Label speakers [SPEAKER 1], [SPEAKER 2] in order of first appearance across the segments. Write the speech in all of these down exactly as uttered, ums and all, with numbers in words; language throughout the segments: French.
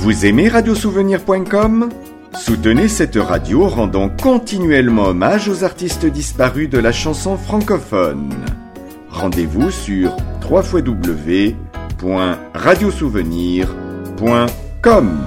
[SPEAKER 1] Vous aimez radiosouvenir point com ? Soutenez cette radio en rendant continuellement hommage aux artistes disparus de la chanson francophone. Rendez-vous sur w w w point radiosouvenir point com.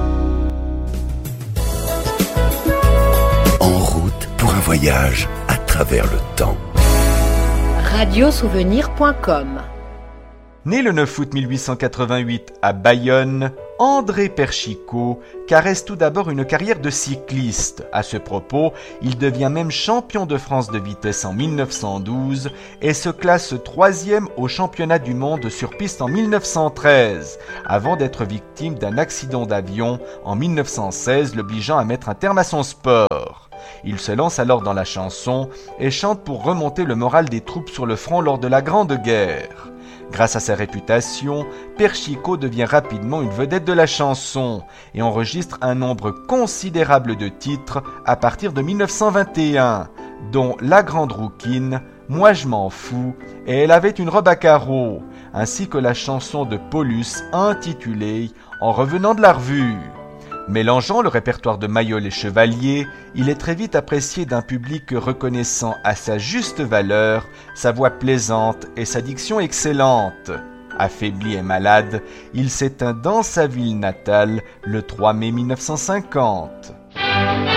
[SPEAKER 2] En route pour un voyage à travers le temps.
[SPEAKER 3] radiosouvenir point com.
[SPEAKER 4] Né le neuf août mille huit cent quatre-vingt-huit à Bayonne, André Perchicot caresse tout d'abord une carrière de cycliste. À ce propos, il devient même champion de France de vitesse en mille neuf cent douze et se classe troisième au championnat du monde sur piste en mille neuf cent treize, avant d'être victime d'un accident d'avion en mille neuf cent seize, l'obligeant à mettre un terme à son sport. Il se lance alors dans la chanson et chante pour remonter le moral des troupes sur le front lors de la Grande Guerre. Grâce à sa réputation, Perchicot devient rapidement une vedette de la chanson et enregistre un nombre considérable de titres à partir de mille neuf cent vingt et un, dont La Grande Rouquine, Moi je m'en fous et Elle avait une robe à carreaux, ainsi que la chanson de Paulus intitulée En revenant de la revue. Mélangeant le répertoire de Mayol et Chevalier, il est très vite apprécié d'un public reconnaissant à sa juste valeur sa voix plaisante et sa diction excellente. Affaibli et malade, il s'éteint dans sa ville natale le trois mai mille neuf cent cinquante.